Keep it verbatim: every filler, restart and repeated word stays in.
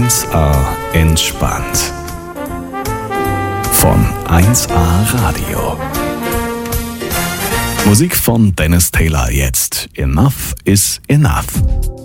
eins A entspannt. Von eins A Radio. Musik von Dennis Taylor jetzt. Enough is enough.